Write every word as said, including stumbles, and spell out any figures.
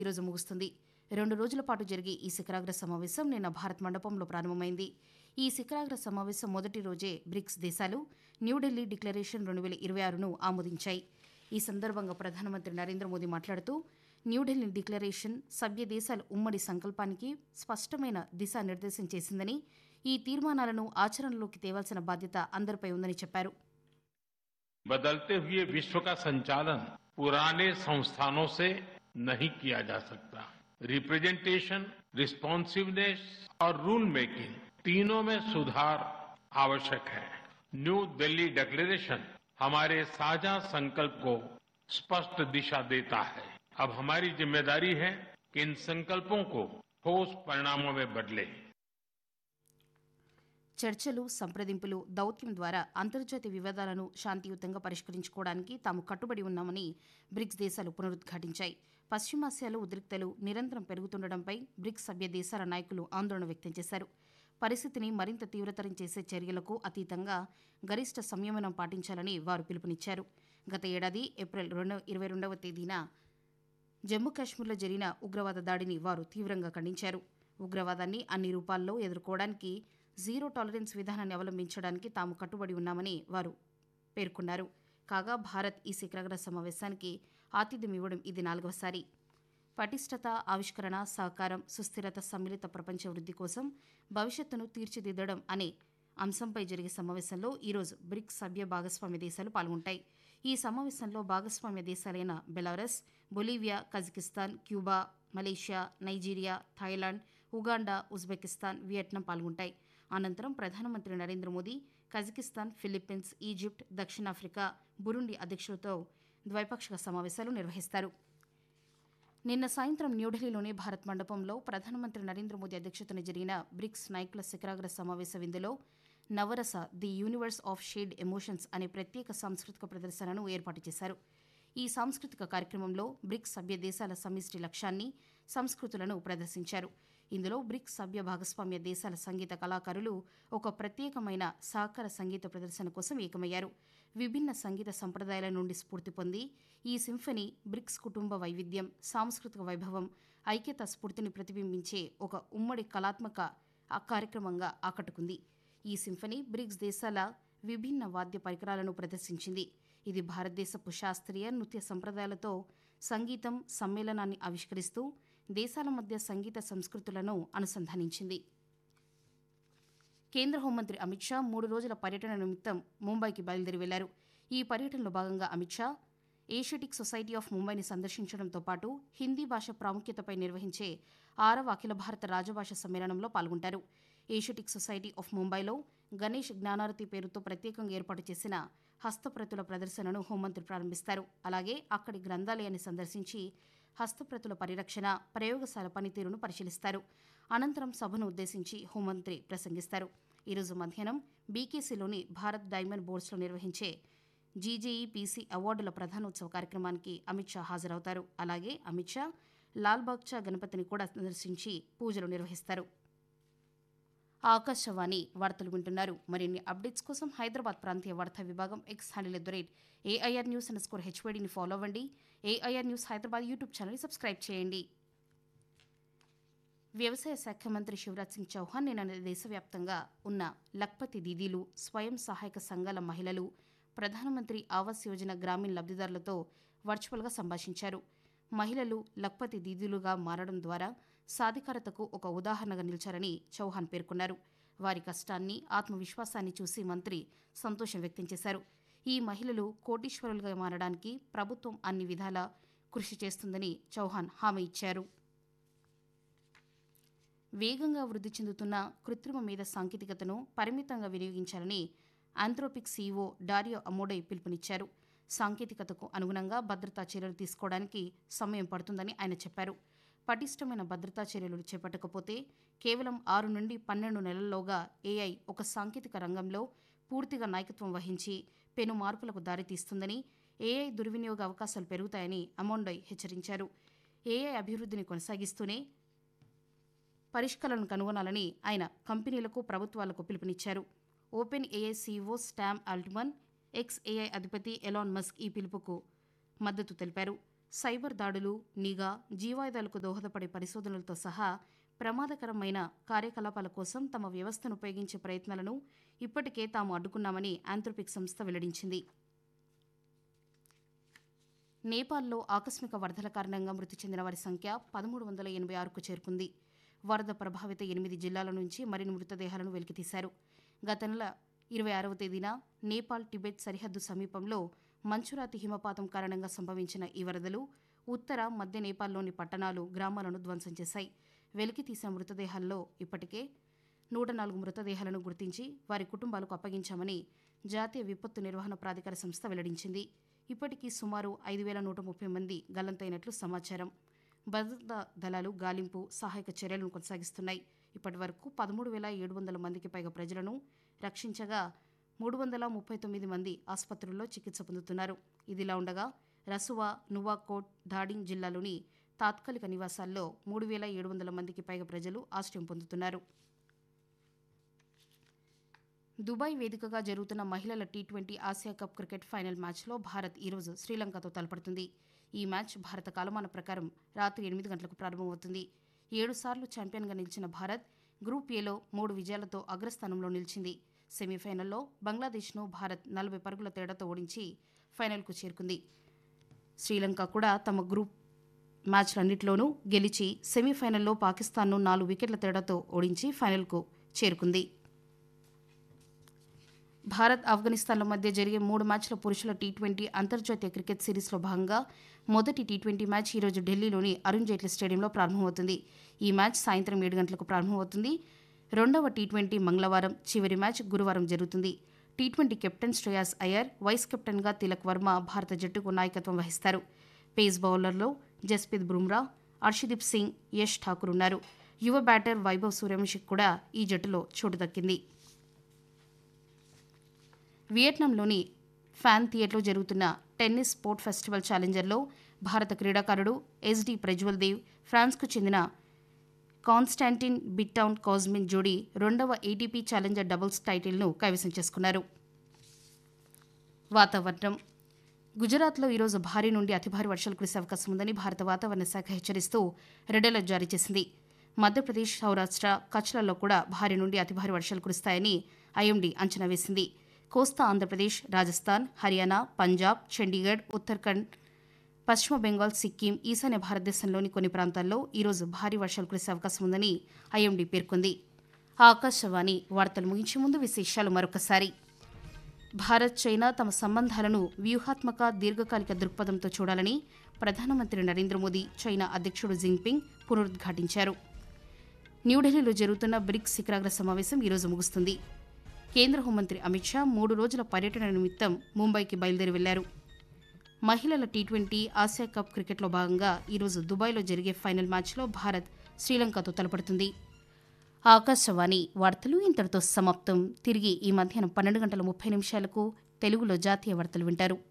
ఈరోజు ముగుస్తుంది. రెండు రోజుల పాటు జరిగే ఈ శిఖరాగ్ర సమావేశం నిన్న భారత్ మండపంలో ప్రారంభమైంది. ఈ శిఖరాగ్ర సమావేశం మొదటి రోజే బ్రిక్స్ దేశాలు న్యూఢిల్లీ డిక్లరేషన్ రెండు వేల ఇరవై ఆరును ఆమోదించాయి. ఈ సందర్భంగా ప్రధానమంత్రి నరేంద్ర మోదీ మాట్లాడుతూ న్యూఢిల్లీ డిక్లరేషన్ సభ్య దేశాల ఉమ్మడి సంకల్పానికి స్పష్టమైన దిశానిర్దేశం చేసిందని, ఈ తీర్మానాలను ఆచరణలోకి తేవాల్సిన బాధ్యత అందరిపై ఉందని చెప్పారు. बदलते हुए विश्व का संचालन पुराने संस्थानों से नहीं किया जा सकता. रिप्रेजेंटेशन, रिस्पॉन्सिवनेस और रूल मेकिंग तीनों में सुधार आवश्यक है. न्यू दिल्ली डिक्लेरेशन हमारे साझा संकल्प को स्पष्ट दिशा देता है. अब हमारी जिम्मेदारी है कि इन संकल्पों को ठोस परिणामों में बदले. చర్చలు, సంప్రదింపులు, దౌత్యం ద్వారా అంతర్జాతీయ వివాదాలను శాంతియుతంగా పరిష్కరించుకోవడానికి తాము కట్టుబడి ఉన్నామని బ్రిక్స్ దేశాలు పునరుద్ఘాటించాయి. పశ్చిమాసియాలో ఉద్రిక్తలు నిరంతరం పెరుగుతుండటంపై బ్రిక్స్ సభ్య దేశాల నాయకులు ఆందోళన వ్యక్తం చేశారు. పరిస్థితిని మరింత తీవ్రతరం చేసే చర్యలకు అతీతంగా గరిష్ట సంయమనం పాటించాలని వారు పిలుపునిచ్చారు. గత ఏడాది ఏప్రిల్ రెండు ఇరవై రెండవ తేదీన జమ్మూ కాశ్మీర్లో జరిగిన ఉగ్రవాద దాడిని వారు తీవ్రంగా ఖండించారు. ఉగ్రవాదాన్ని అన్ని రూపాల్లో ఎదుర్కోవడానికి జీరో టాలరెన్స్ విధానాన్ని అవలంబించడానికి తాము కట్టుబడి ఉన్నామని వారు పేర్కొన్నారు. కాగా భారత్ ఈ శిఖరాగ్ర సమావేశానికి ఆతిథ్యం ఇవ్వడం ఇది నాలుగవసారి. పటిష్టత, ఆవిష్కరణ, సహకారం, సుస్థిరత, సమ్మిళిత ప్రపంచ వృద్ధి కోసం భవిష్యత్తును తీర్చిదిద్దడం అనే అంశంపై జరిగే సమావేశంలో ఈరోజు బ్రిక్స్ సభ్య భాగస్వామ్య దేశాలు పాల్గొంటాయి. ఈ సమావేశంలో భాగస్వామ్య దేశాలైన Belarus, Bolivia, Kazakhstan, Cuba, Malaysia, Nigeria, Thailand, Uganda, Uzbekistan, Vietnam పాల్గొంటాయి. అనంతరం ప్రధానమంత్రి Narendra Modi Kazakhstan, Philippines, Egypt, దక్షిణాఫ్రికా, బురుండి అధ్యక్షులతో ద్వైపాక్షిక సమావేశాలు నిర్వహిస్తారు. నిన్న సాయంత్రం న్యూఢిల్లీలోని భారత్ మండపంలో ప్రధానమంత్రి నరేంద్ర మోదీ అధ్యక్షతన జరిగిన బ్రిక్స్ నాయకుల శిఖరాగ్ర సమావేశ విందులో నవరస the universe of shade emotions అనే ప్రత్యేక సాంస్కృతిక ప్రదర్శనను ఏర్పాటు చేశారు. ఈ సాంస్కృతిక కార్యక్రమంలో బ్రిక్స్ సభ్య దేశాల సమిష్టి లక్ష్యాన్ని, సంస్కృతులను ప్రదర్శించారు. ఇందులో బ్రిక్స్ సభ్య భాగస్వామ్య దేశాల సంగీత కళాకారులు ఒక ప్రత్యేకమైన సహకార సంగీత ప్రదర్శన కోసం ఏకమయ్యారు. విభిన్న సంగీత సంప్రదాయాల నుండి స్ఫూర్తి పొంది ఈ సింఫనీ బ్రిక్స్ కుటుంబ వైవిధ్యం, సాంస్కృతిక వైభవం, ఐక్యత స్ఫూర్తిని ప్రతిబింబించే ఒక ఉమ్మడి కళాత్మక కార్యక్రమంగా ఆకట్టుకుంది. ఈ సింఫనీ బ్రిక్స్ దేశాల విభిన్న వాద్య పరికరాలను ప్రదర్శించింది. ఇది భారతదేశపు శాస్త్రీయ నృత్య సంప్రదాయాలతో సంగీతం సమ్మేళనాన్ని ఆవిష్కరిస్తూ దేశాల మధ్య సంగీత సంస్కృతులను అనుసంధానించింది. కేంద్ర హోంమంత్రి అమిత్ షా మూడు రోజుల పర్యటన నిమిత్తం ముంబైకి బయలుదేరి వెళ్లారు. ఈ పర్యటనలో భాగంగా Amit Shah Asiatic society of ముంబైని సందర్శించడంతో పాటు హిందీ భాష ప్రాముఖ్యతపై నిర్వహించే ఆరవ అఖిల భారత రాజభాష సమ్మేళనంలో పాల్గొంటారు. ఏషియాటిక్ సొసైటీ ఆఫ్ ముంబైలో గణేష్ జ్ఞానారతి పేరుతో ప్రత్యేకంగా ఏర్పాటు చేసిన హస్తప్రతుల ప్రదర్శనను హోంమంత్రి ప్రారంభిస్తారు. అలాగే అక్కడి గ్రంథాలయాన్ని సందర్శించి హస్తప్రతుల పరిరక్షణ, ప్రయోగశాల పనితీరును పరిశీలిస్తారు. అనంతరం సభను ఉద్దేశించి హోంమంత్రి ప్రసంగిస్తారు. ఈరోజు మధ్యాహ్నం బీకేసీలోని భారత్ డైమండ్ బోర్డ్స్లో నిర్వహించే జీజేఈపీసీ అవార్డుల ప్రధానోత్సవ కార్యక్రమానికి అమిత్ షా హాజరవుతారు. అలాగే అమిత్ షా లాల్బాగ్చా గణపతిని కూడా సందర్శించి పూజలు నిర్వహిస్తారు. ఆకాశవాణి వార్తలు వింటున్నారు. మరిన్ని అప్డేట్స్ కోసం హైదరాబాద్ ప్రాంతీయ వార్తా విభాగం X handle at the rate AIR news under score హెచ్వైడీని follow అవ్వండి. ఏఐఆర్ న్యూస్ హైదరాబాద్ యూట్యూబ్ ఛానల్ని సబ్స్క్రైబ్ చేయండి. వ్యవసాయ శాఖ మంత్రి శివరాజ్ సింగ్ చౌహాన్ నిన్న దేశవ్యాప్తంగా ఉన్న లఖ్పతి దీదీలు, స్వయం సహాయక సంఘాల మహిళలు, ప్రధానమంత్రి ఆవాస్ యోజన గ్రామీణ లబ్ధిదారులతో వర్చువల్గా సంభాషించారు. మహిళలు లఖ్పతి దీదీలుగా మారడం ద్వారా సాధికారతకు ఒక ఉదాహరణగా నిలిచారని చౌహాన్ పేర్కొన్నారు. వారి కష్టాన్ని, ఆత్మవిశ్వాసాన్ని చూసి మంత్రి సంతోషం వ్యక్తం చేశారు. ఈ మహిళలు కోటీశ్వరులుగా మారడానికి ప్రభుత్వం అన్ని విధాలా కృషి చేస్తుందని చౌహాన్ హామీ ఇచ్చారు. వేగంగా వృద్ధి చెందుతున్న కృత్రిమ మేధ సాంకేతికతను పరిమితంగా వినియోగించాలని ఆంథ్రోపిక్ సీఈఓ డారియో అమోడై పిలుపునిచ్చారు. సాంకేతికతకు అనుగుణంగా భద్రతా చర్యలు తీసుకోవడానికి సమయం పడుతుందని ఆయన చెప్పారు. పటిష్టమైన భద్రతా చర్యలు చేపట్టకపోతే కేవలం ఆరు నుండి పన్నెండు నెలల్లోగా ఏఐ ఒక సాంకేతిక రంగంలో పూర్తిగా నాయకత్వం వహించి పెను మార్పులకు దారితీస్తుందని, ఏఐ దుర్వినియోగ అవకాశాలు పెరుగుతాయని అమోండోయ్ హెచ్చరించారు. ఏఐ అభివృద్ధిని కొనసాగిస్తూనే పరిష్కరణను కనుగొనాలని ఆయన కంపెనీలకు, ప్రభుత్వాలకు పిలుపునిచ్చారు. Open AI CEO storm Altman, X AI అధిపతి ఎలాన్ మస్క్ ఈ పిలుపుకు మద్దతు తెలిపారు. సైబర్ దాడులు, నిఘా, జీవాయుధాలకు దోహదపడే పరిశోధనలతో సహా ప్రమాదకరమైన కార్యకలాపాల కోసం తమ వ్యవస్థను ఉపయోగించే ప్రయత్నాలను ఇప్పటికే తాము అడ్డుకున్నామని ఆంథ్రోపిక్ సంస్థ వెల్లడించింది. నేపాల్లో ఆకస్మిక వరదల కారణంగా మృతి చెందిన వారి సంఖ్య పదమూడు వందల ఎనభై ఆరుకు చేరుకుంది. వరద ప్రభావిత ఎనిమిది జిల్లాల నుంచి మరిన్ని మృతదేహాలను వెలికితీశారు. గత నెల ఇరవై ఆరవ తేదీన నేపాల్ టిబెట్ సరిహద్దు సమీపంలో మంచురాతి హిమపాతం కారణంగా సంభవించిన ఈ వరదలు ఉత్తర మధ్య నేపాల్లోని పట్టణాలు, గ్రామాలను ధ్వంసం చేశాయి. వెలికితీసిన మృతదేహాల్లో ఇప్పటికే నూట నాలుగు మృతదేహాలను గుర్తించి వారి కుటుంబాలకు అప్పగించామని జాతీయ విపత్తు నిర్వహణ ప్రాధికార సంస్థ వెల్లడించింది. ఇప్పటికీ సుమారు ఐదు వేల నూట ముప్పై మంది గల్లంతైనట్లు సమాచారం. భద్రతా దళాలు గాలింపు, సహాయక చర్యలను కొనసాగిస్తున్నాయి. ఇప్పటి వరకు పదమూడు వేల ఏడు వందల మందికి పైగా ప్రజలను రక్షించగా మూడు వందల ముప్పై తొమ్మిది మంది ఆసుపత్రుల్లో చికిత్స పొందుతున్నారు. ఇదిలా ఉండగా రసువా, నువాకోట్, ధాడింగ్ జిల్లాలోని తాత్కాలిక నివాసాల్లో మూడు వేల ఏడు వందల మందికి పైగా ప్రజలు ఆశ్రయం పొందుతున్నారు. దుబాయ్ వేదికగా జరుగుతున్న మహిళల T twenty Asia cup cricket final మ్యాచ్లో భారత్ ఈరోజు శ్రీలంకతో తలపడుతుంది. ఈ మ్యాచ్ భారత కాలమాన ప్రకారం రాత్రి ఎనిమిది గంటలకు ప్రారంభమవుతుంది. ఏడు సార్లు ఛాంపియన్గా నిలిచిన భారత్ గ్రూప్ ఏలో మూడు విజయాలతో అగ్రస్థానంలో నిలిచింది. సెమీఫైనల్లో బంగ్లాదేశ్ను భారత్ నలభై పరుగుల తేడాతో ఓడించి ఫైనల్కు చేరుకుంది. శ్రీలంక కూడా తమ గ్రూప్ మ్యాచ్లన్నింటిలోనూ గెలిచి సెమీఫైనల్లో పాకిస్తాన్ను నాలుగు వికెట్ల తేడాతో ఓడించి ఫైనల్కు చేరుకుంది. భారత్, ఆఫ్ఘనిస్తాన్ల మధ్య జరిగే మూడు మ్యాచ్ల పురుషుల టీ ట్వంటీ అంతర్జాతీయ క్రికెట్ సిరీస్లో భాగంగా మొదటి టీ ట్వంటీ మ్యాచ్ ఈరోజు ఢిల్లీలోని అరుణ్ జైట్లీ స్టేడియంలో ప్రారంభమవుతుంది. ఈ మ్యాచ్ సాయంత్రం ఏడు గంటలకు ప్రారంభమవుతుంది. రెండవ టీ ట్వంటీ మంగళవారం, చివరి మ్యాచ్ గురువారం జరుగుతుంది. T twenty captain Shreyas Iyer, vice కెప్టెన్గా తిలక్ వర్మ భారత జట్టుకు నాయకత్వం వహిస్తారు. పేస్ బౌలర్లో జస్ప్రీత్ బుమ్రా, అర్షదీప్ సింగ్, యష్ ఠాకూర్ ఉన్నారు. యువ బ్యాటర్ వైభవ్ సూర్యవంశీకి కూడా ఈ జట్టులో చోటు దక్కింది. వియట్నాంలోని ఫ్యాన్ థియేటర్లో జరుగుతున్న టెన్నిస్ స్పోర్ట్ ఫెస్టివల్ ఛాలెంజర్లో భారత క్రీడాకారుడు ఎస్డి ప్రజ్వల్ దేవ్, ఫ్రాన్స్కు చెందిన కాన్స్టాంటిన్ బిట్టౌన్ కాజ్మిన్ జోడీ రెండవ ఏటీపీ ఛాలెంజర్ డబుల్స్ టైటిల్ను కైవసం చేసుకున్నారు. వాతావరణం. గుజరాత్లో ఈరోజు భారీ నుండి అతి భారీ వర్షాలు కురిసే అవకాశం ఉందని భారత వాతావరణ శాఖ హెచ్చరిస్తూ రెడ్ అలర్ట్ జారీ చేసింది. మధ్యప్రదేశ్, సౌరాష్ట్ర, కచ్లలో కూడా భారీ నుండి అతి భారీ వర్షాలు కురుస్తాయని ఐఎండీ అంచనా వేసింది. కోస్తా ఆంధ్రప్రదేశ్, రాజస్థాన్, హర్యానా, పంజాబ్, చండీగఢ్, ఉత్తరాఖండ్, పశ్చిమ బెంగాల్, సిక్కిం, ఈశాన్య భారతదేశంలోని కొన్ని ప్రాంతాల్లో ఈరోజు భారీ వర్షాలు కురిసే అవకాశం ఉందని ఐఎండీ పేర్కొంది. ఆకాశవాణి వార్తలు ముగించే ముందు విశేషాలు మరొకసారి. భారత్, చైనా తమ సంబంధాలను వ్యూహాత్మక, దీర్ఘకాలిక దృక్పథంతో చూడాలని ప్రధానమంత్రి నరేంద్ర మోదీ చైనా అధ్యక్షుడు జిన్పింగ్ పునరుద్ఘాటించారు. న్యూఢిల్లీలో జరుగుతున్న బ్రిక్స్ శిఖరాగ్ర సమావేశం ఈరోజు ముగుస్తుంది. కేంద్ర హోంమంత్రి అమిత్ షా మూడు రోజుల పర్యటన నిమిత్తం ముంబైకి బయలుదేరి వెళ్లారు. మహిళల టీ ట్వంటీ ఆసియా కప్ క్రికెట్లో భాగంగా ఈరోజు దుబాయ్లో జరిగే ఫైనల్ మ్యాచ్లో భారత్ శ్రీలంకతో తలపడుతుంది. ఆకాశవాణి వార్తలు ఇంతటితో సమాప్తం. తిరిగి ఈ మధ్యాహ్నం పన్నెండు గంటల ముప్పై నిమిషాలకు తెలుగులో జాతీయ వార్తలు వింటారు.